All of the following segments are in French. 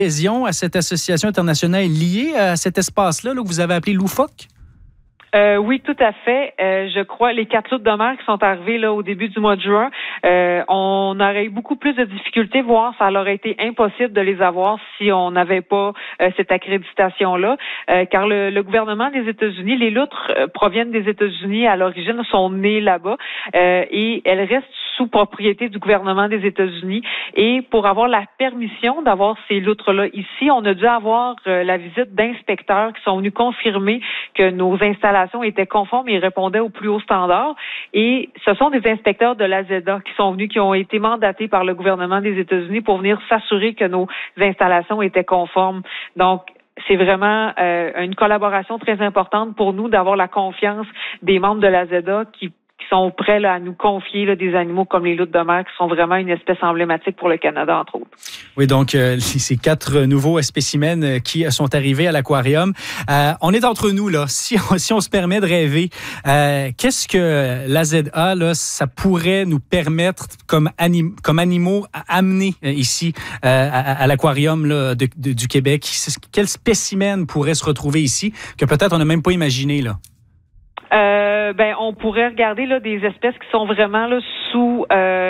adhésion à cette association internationale liée à cet espace-là là, que vous avez appelé l'UFOC? Oui, tout à fait. Je crois les 4 lots de mer qui sont arrivés là au début du mois de juin, on aurait eu beaucoup plus de difficultés, voire ça aurait été impossible de les avoir si on n'avait pas cette accréditation-là, car le gouvernement des États-Unis, les loutres proviennent des États-Unis à l'origine, sont nées là-bas et elles restent sous propriété du gouvernement des États-Unis. Et pour avoir la permission d'avoir ces loutres-là ici, on a dû avoir la visite d'inspecteurs qui sont venus confirmer que nos installations étaient conformes et répondaient aux plus hauts standards. Et ce sont des inspecteurs de l'AZEDA qui sont venus, qui ont été mandatés par le gouvernement des États-Unis pour venir s'assurer que nos installations étaient conformes. Donc, c'est vraiment une collaboration très importante pour nous d'avoir la confiance des membres de l'AZEDA qui sont prêts là, à nous confier là, des animaux comme les loutres de mer qui sont vraiment une espèce emblématique pour le Canada, entre autres. Oui, donc ces 4 nouveaux spécimens qui sont arrivés à l'aquarium. On est entre nous, là. Si on se permet de rêver, qu'est-ce que l'AZA, là, ça pourrait nous permettre comme animaux à amener ici à l'aquarium là, du Québec? Quel spécimen pourrait se retrouver ici que peut-être on n'a même pas imaginé, là? On pourrait regarder là des espèces qui sont vraiment là sous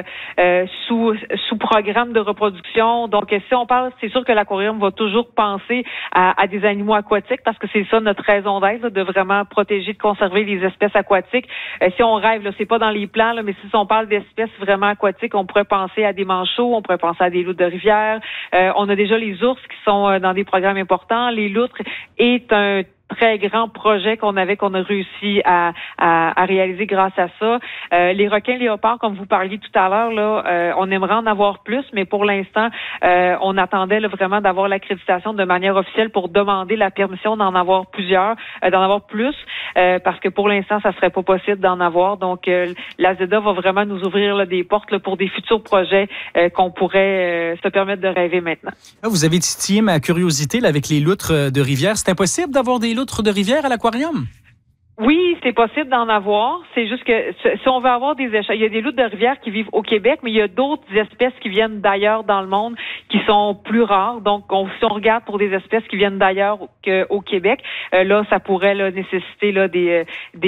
programme de reproduction. Donc, si on parle, c'est sûr que l'aquarium va toujours penser à des animaux aquatiques parce que c'est ça notre raison d'être, là, de vraiment protéger, de conserver les espèces aquatiques. Si on rêve, là, c'est pas dans les plans, là, mais si on parle d'espèces vraiment aquatiques, on pourrait penser à des manchots, on pourrait penser à des loutres de rivière. On a déjà les ours qui sont dans des programmes importants. Les loutres est un très grand projet qu'on a réussi à réaliser grâce à ça. Les requins léopards, comme vous parliez tout à l'heure, là, on aimerait en avoir plus, mais pour l'instant, on attendait là, vraiment d'avoir l'accréditation de manière officielle pour demander la permission d'en avoir plusieurs, d'en avoir plus, parce que pour l'instant, ça serait pas possible d'en avoir. Donc, l'AZEDA va vraiment nous ouvrir là, des portes là, pour des futurs projets qu'on pourrait se permettre de rêver maintenant. Vous avez titillé ma curiosité là, avec les loutres de rivière. C'est impossible d'avoir des loutres de rivière à l'aquarium? Oui, c'est possible d'en avoir. C'est juste que si on veut avoir des échelles, il y a des loutres de rivière qui vivent au Québec, mais il y a d'autres espèces qui viennent d'ailleurs dans le monde qui sont plus rares. Donc, si on regarde pour des espèces qui viennent d'ailleurs qu'au Québec, là, ça pourrait là, nécessiter là, de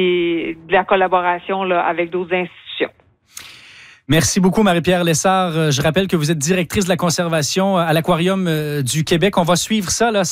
la collaboration là, avec d'autres institutions. Merci beaucoup, Marie-Pierre Lessard. Je rappelle que vous êtes directrice de la conservation à l'Aquarium du Québec. On va suivre ça, là,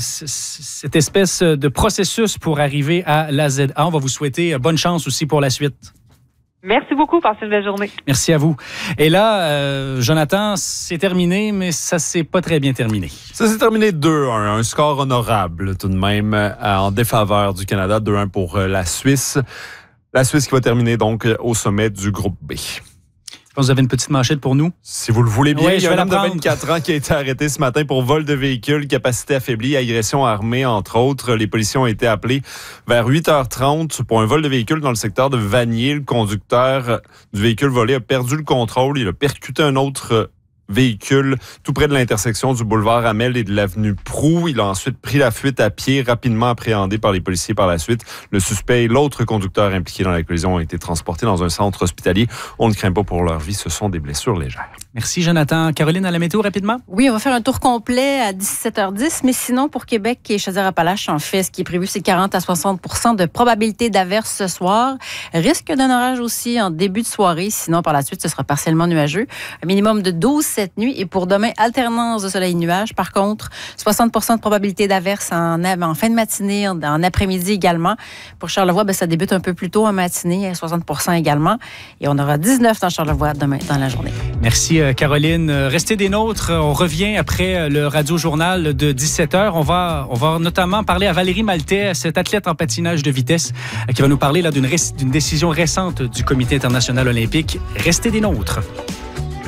cette espèce de processus pour arriver à l'AZA. On va vous souhaiter bonne chance aussi pour la suite. Merci beaucoup. Passez une belle journée. Merci à vous. Et là, Jonathan, c'est terminé, mais ça s'est pas très bien terminé. Ça s'est terminé 2-1. Un score honorable tout de même en défaveur du Canada. 2-1 pour la Suisse. La Suisse qui va terminer donc au sommet du groupe B. Vous avez une petite manchette pour nous? Si vous le voulez bien, oui, il y a un homme de 24 ans qui a été arrêté ce matin pour vol de véhicule, capacité affaiblie, agression armée, entre autres. Les policiers ont été appelés vers 8h30 pour un vol de véhicule dans le secteur de Vanier. Le conducteur du véhicule volé a perdu le contrôle. Il a percuté un autre véhicule tout près de l'intersection du boulevard Hamel et de l'avenue Proulx. Il a ensuite pris la fuite à pied, rapidement appréhendé par les policiers par la suite. Le suspect et l'autre conducteur impliqué dans la collision ont été transportés dans un centre hospitalier. On ne craint pas pour leur vie, ce sont des blessures légères. Merci, Jonathan. Caroline, à la météo, rapidement? Oui, on va faire un tour complet à 17h10, mais sinon, pour Québec et Chaudière-Appalaches, en fait, ce qui est prévu, c'est 40 à 60 % de probabilité d'averse ce soir. Risque d'un orage aussi en début de soirée, sinon, par la suite, ce sera partiellement nuageux. Un minimum de 12 cette nuit. Et pour demain, alternance de soleil et nuages. Par contre, 60 % de probabilité d'averse en fin de matinée, en après-midi également. Pour Charlevoix, ça débute un peu plus tôt en matinée, à 60 % également. Et on aura 19 dans Charlevoix demain dans la journée. Merci, Caroline. Restez des nôtres. On revient après le radio-journal de 17h. On va notamment parler à Valérie Maltais, cette athlète en patinage de vitesse, qui va nous parler là, d'une décision récente du Comité international olympique. Restez des nôtres.